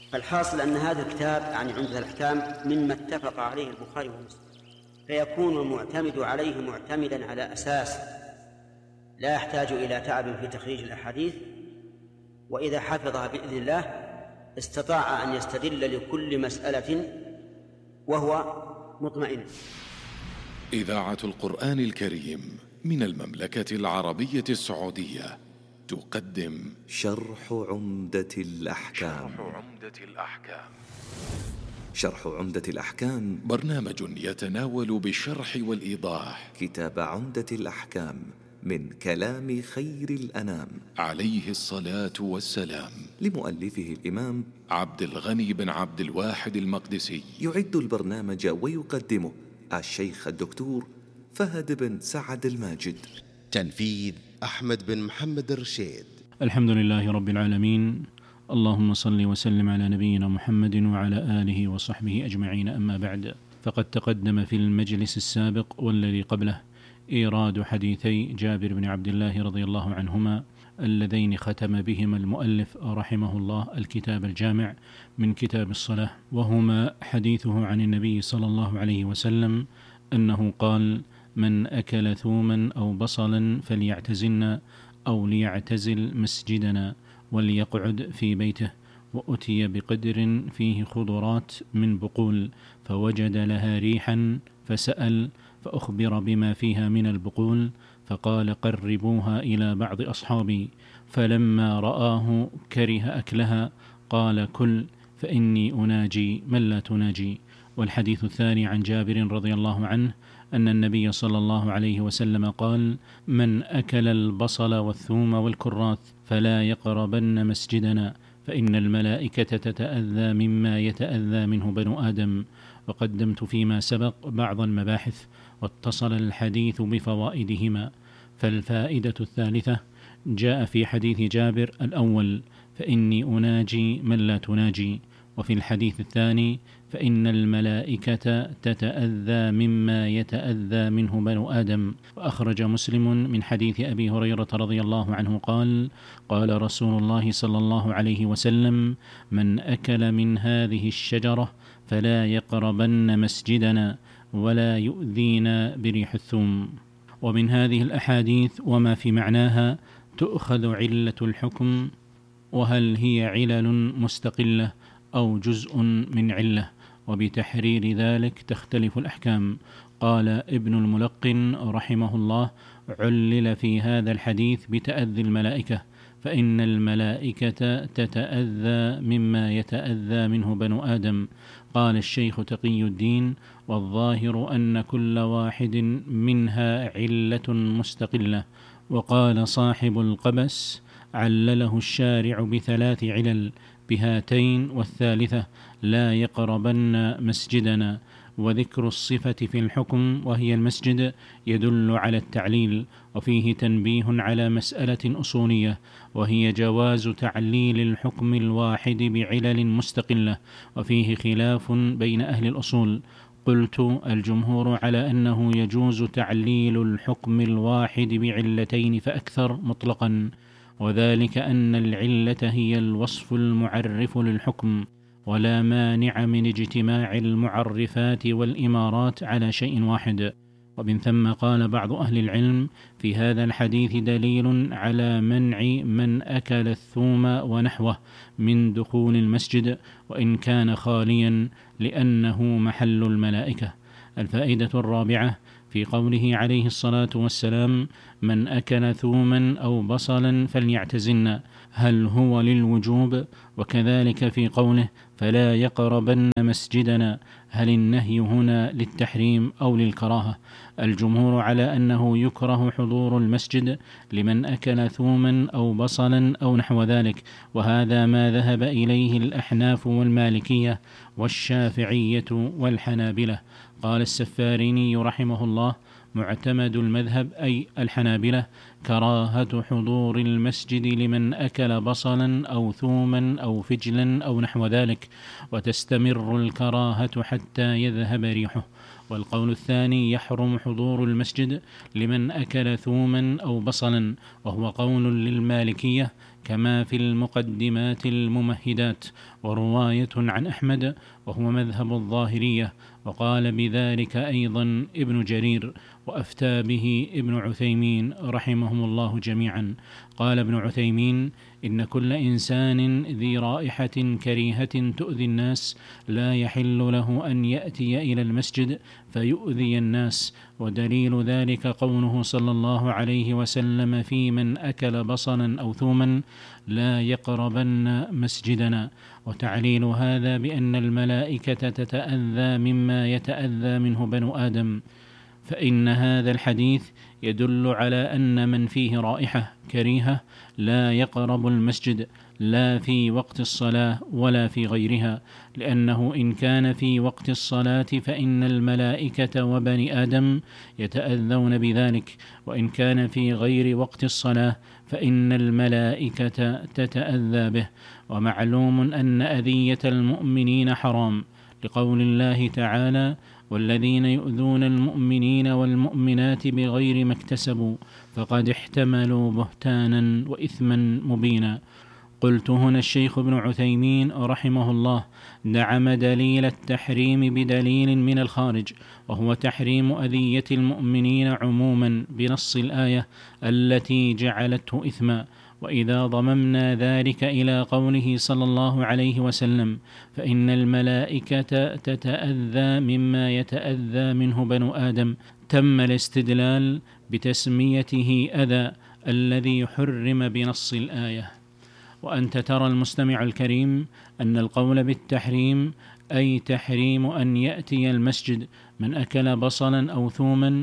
الحاصل أن هذا الكتاب يعني عمدة الأحكام مما اتفق عليه البخاري ومسلم، فيكون المعتمد عليه معتمدا على أساس لا يحتاج إلى تعب في تخريج الأحاديث، وإذا حفظها بإذن الله استطاع أن يستدل لكل مسألة وهو مطمئن. إذاعة القرآن الكريم من المملكة العربية السعودية تقدم شرح عمدة الأحكام. شرح عمدة الأحكام برنامج يتناول بالشرح والإيضاح كتاب عمدة الأحكام من كلام خير الأنام عليه الصلاة والسلام، لمؤلفه الإمام عبد الغني بن عبد الواحد المقدسي. يعد البرنامج ويقدمه الشيخ الدكتور فهد بن سعد الماجد. تنفيذ أحمد بن محمد الرشيد. الحمد لله رب العالمين، اللهم صل وسلم على نبينا محمد وعلى آله وصحبه أجمعين. أما بعد، فقد تقدم في المجلس السابق والذي قبله إيراد حديثي جابر بن عبد الله رضي الله عنهما اللذين ختم بهما المؤلف رحمه الله الكتاب الجامع من كتاب الصلاة، وهما حديثه عن النبي صلى الله عليه وسلم أنه قال: من أكل ثوما أو بصلا فليعتزلنا أو ليعتزل مسجدنا وليقعد في بيته. وأتي بقدر فيه خضرات من بقول فوجد لها ريحا فسأل فأخبر بما فيها من البقول، فقال: قربوها إلى بعض أصحابي، فلما رآه كره أكلها قال: كل فإني أناجي من لا تناجي. والحديث الثاني عن جابر رضي الله عنه أن النبي صلى الله عليه وسلم قال: من أكل البصل والثوم والكراث فلا يقربن مسجدنا، فإن الملائكة تتأذى مما يتأذى منه بنو آدم. وقدمت فيما سبق بعض المباحث واتصل الحديث بفوائدهما. فالفائدة الثالثة جاء في حديث جابر الأول: فإني أناجي من لا تناجي. وفي الحديث الثاني: فإن الملائكة تتأذى مما يتأذى منه بنو آدم. وأخرج مسلم من حديث أبي هريرة رضي الله عنه قال: قال رسول الله صلى الله عليه وسلم: من أكل من هذه الشجرة فلا يقربن مسجدنا ولا يؤذينا بريح الثوم. ومن هذه الأحاديث وما في معناها تؤخذ علة الحكم، وهل هي علل مستقلة أو جزء من علة، وبتحرير ذلك تختلف الأحكام. قال ابن الملقن رحمه الله: علل في هذا الحديث بتأذي الملائكة، فإن الملائكة تتأذى مما يتأذى منه بنو آدم. قال الشيخ تقي الدين: والظاهر أن كل واحد منها علة مستقلة. وقال صاحب القبس: علله الشارع بثلاث علل، بهاتين والثالثة لا يقربن مسجدنا. وذكر الصفة في الحكم وهي المسجد يدل على التعليل، وفيه تنبيه على مسألة أصولية، وهي جواز تعليل الحكم الواحد بعلل مستقلة، وفيه خلاف بين أهل الأصول. قلت: الجمهور على أنه يجوز تعليل الحكم الواحد بعلتين فأكثر مطلقا، وذلك أن العلة هي الوصف المعرف للحكم، ولا مانع من اجتماع المعرفات والإمارات على شيء واحد. ومن ثم قال بعض أهل العلم: في هذا الحديث دليل على منع من أكل الثوم ونحوه من دخول المسجد وإن كان خاليا، لأنه محل الملائكة. الفائدة الرابعة في قوله عليه الصلاة والسلام: من أكل ثوما أو بصلا فليعتزلنا، هل هو للوجوب؟ وكذلك في قوله: فلا يقربن مسجدنا، هل النهي هنا للتحريم أو للكراهة؟ الجمهور على أنه يكره حضور المسجد لمن أكل ثوما أو بصلا أو نحو ذلك، وهذا ما ذهب إليه الأحناف والمالكية والشافعية والحنابلة. قال السفاريني رحمه الله: معتمد المذهب أي الحنابلة كراهة حضور المسجد لمن أكل بصلا أو ثوما أو فجلا أو نحو ذلك، وتستمر الكراهة حتى يذهب ريحه. والقول الثاني: يحرم حضور المسجد لمن أكل ثوما أو بصلا، وهو قول للمالكية كما في المقدمات الممهدات، ورواية عن أحمد وهو مذهب الظاهرية، وقال بذلك أيضا ابن جرير، وأفتى به ابن عثيمين رحمهم الله جميعا. قال ابن عثيمين: إن كل إنسان ذي رائحة كريهة تؤذي الناس لا يحل له أن يأتي إلى المسجد فيؤذي الناس، ودليل ذلك قوله صلى الله عليه وسلم في من أكل بصلا أو ثوما: لا يقربن مسجدنا. وتعليل هذا بأن الملائكة تتأذى مما يتأذى منه بنو آدم، فإن هذا الحديث يدل على أن من فيه رائحة كريهة لا يقرب المسجد لا في وقت الصلاة ولا في غيرها، لأنه إن كان في وقت الصلاة فإن الملائكة وبني آدم يتأذون بذلك، وإن كان في غير وقت الصلاة فإن الملائكة تتأذى به. ومعلوم أن أذية المؤمنين حرام، لقول الله تعالى: والذين يؤذون المؤمنين والمؤمنات بغير ما اكتسبوا فقد احتملوا بهتانا وإثما مبينا. قلت هنا الشيخ ابن عثيمين رحمه الله دعم دليل التحريم بدليل من الخارج، وهو تحريم أذية المؤمنين عموما بنص الآية التي جعلته إثما. وإذا ضممنا ذلك إلى قوله صلى الله عليه وسلم: فإن الملائكة تتأذى مما يتأذى منه بنو آدم، تم الاستدلال بتسميته أذى الذي حرم بنص الآية. وأنت ترى المستمع الكريم أن القول بالتحريم أي تحريم أن يأتي المسجد من أكل بصلا أو ثوما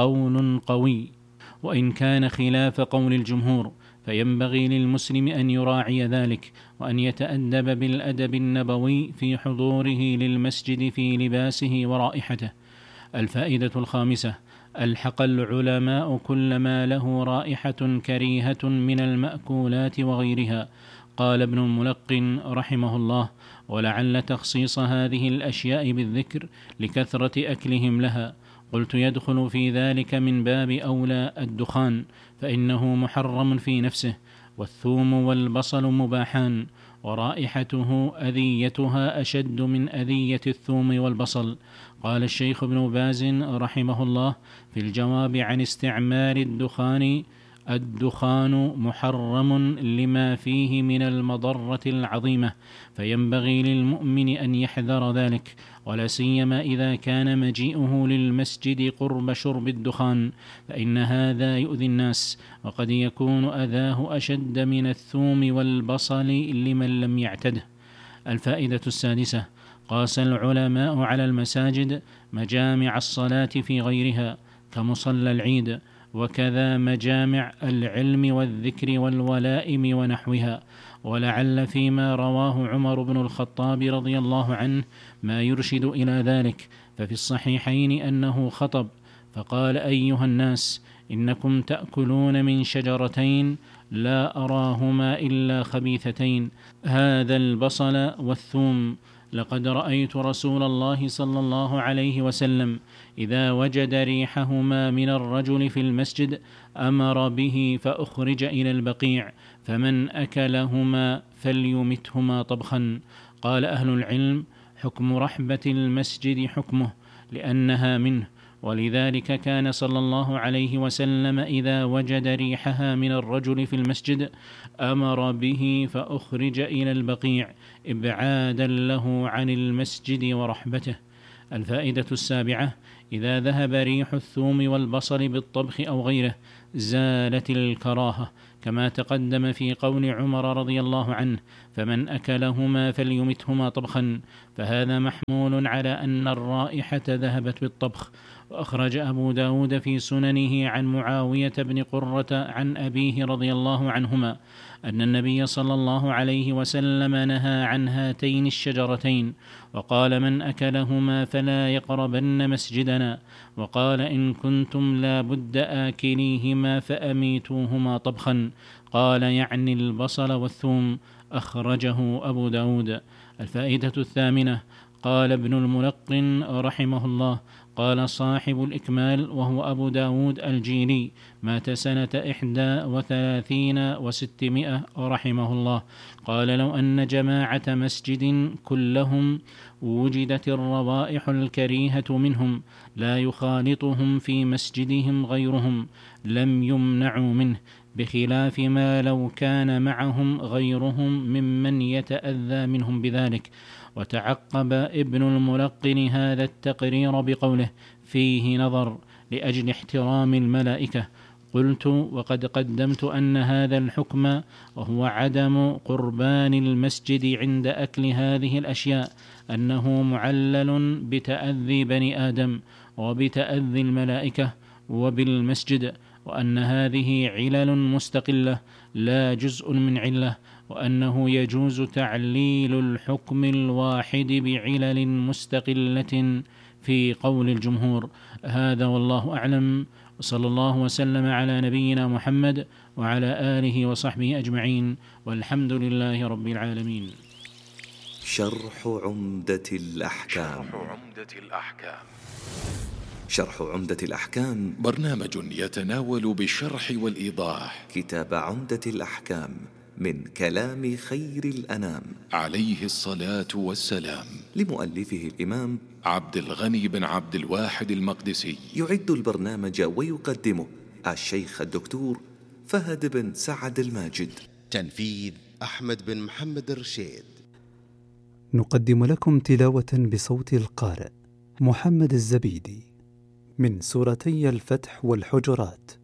قول قوي، وإن كان خلاف قول الجمهور فينبغي للمسلم أن يراعي ذلك، وأن يتأدب بالأدب النبوي في حضوره للمسجد في لباسه ورائحته. الفائدة الخامسة: ألحق العلماء كل ما له رائحة كريهة من المأكولات وغيرها. قال ابن الملقن رحمه الله: ولعل تخصيص هذه الأشياء بالذكر لكثرة أكلهم لها. قلت: يدخل في ذلك من باب أولى الدخان، فإنه محرم في نفسه، والثوم والبصل مباحان، ورائحته أذيتها أشد من أذية الثوم والبصل. قال الشيخ ابن باز رحمه الله في الجواب عن استعمال الدخان: الدخان محرم لما فيه من المضرة العظيمة، فينبغي للمؤمن أن يحذر ذلك، ولا سيما إذا كان مجيئه للمسجد قرب شرب الدخان، فإن هذا يؤذي الناس، وقد يكون أذاه أشد من الثوم والبصل لمن لم يعتده. الفائدة السادسة: قاس العلماء على المساجد مجامع الصلاة في غيرها كمصلى العيد، وكذا مجامع العلم والذكر والولائم ونحوها. ولعل فيما رواه عمر بن الخطاب رضي الله عنه ما يرشد إلى ذلك، ففي الصحيحين أنه خطب فقال: أيها الناس، إنكم تأكلون من شجرتين لا أراهما إلا خبيثتين، هذا البصل والثوم. لقد رأيت رسول الله صلى الله عليه وسلم إذا وجد ريحهما من الرجل في المسجد أمر به فأخرج إلى البقيع، فمن أكلهما فليمتهما طبخا. قال أهل العلم: حكم رحبة المسجد حكمه لأنها منه، ولذلك كان صلى الله عليه وسلم إذا وجد ريحها من الرجل في المسجد أمر به فأخرج إلى البقيع إبعادا له عن المسجد ورحبته. الفائدة السابعة: إذا ذهب ريح الثوم والبصل بالطبخ أو غيره زالت الكراهة، كما تقدم في قول عمر رضي الله عنه: فمن أكلهما فليمتهما طبخا، فهذا محمول على أن الرائحة ذهبت بالطبخ. وأخرج أبو داود في سننه عن معاوية بن قرة عن أبيه رضي الله عنهما أن النبي صلى الله عليه وسلم نهى عن هاتين الشجرتين، وقال: من أكلهما فلا يقربن مسجدنا، وقال: إن كنتم لا بد آكليهما فأميتوهما طبخا. قال يعني البصل والثوم. أخرجه أبو داود. الفائدة الثامنة: قال ابن الملقن رحمه الله: قال صاحب الإكمال وهو أبو داود الجيلي مات سنة 31 و600 رحمه الله، قال لو أن جماعة مسجد كلهم وجدت الروائح الكريهة منهم لا يخالطهم في مسجدهم غيرهم لم يمنعوا منه، بخلاف ما لو كان معهم غيرهم ممن يتأذى منهم بذلك. وتعقب ابن الملقن هذا التقرير بقوله فيه نظر لأجل احترام الملائكة. قلت وقد قدمت أن هذا الحكم وهو عدم قربان المسجد عند أكل هذه الأشياء أنه معلل بتأذي بني آدم وبتأذي الملائكة وبالمسجد، وأن هذه علل مستقلة لا جزء من علة، وأنه يجوز تعليل الحكم الواحد بعلل مستقلة في قول الجمهور. هذا والله أعلم، وصلى الله وسلم على نبينا محمد وعلى آله وصحبه أجمعين، والحمد لله رب العالمين. شرح عمدة الأحكام. شرح عمدة الأحكام برنامج يتناول بالشرح والإيضاح كتاب عمدة الأحكام من كلام خير الأنام عليه الصلاة والسلام، لمؤلفه الإمام عبد الغني بن عبد الواحد المقدسي. يعد البرنامج ويقدمه الشيخ الدكتور فهد بن سعد الماجد. تنفيذ أحمد بن محمد الرشيد. نقدم لكم تلاوة بصوت القارئ محمد الزبيدي من سورتي الفتح والحجرات.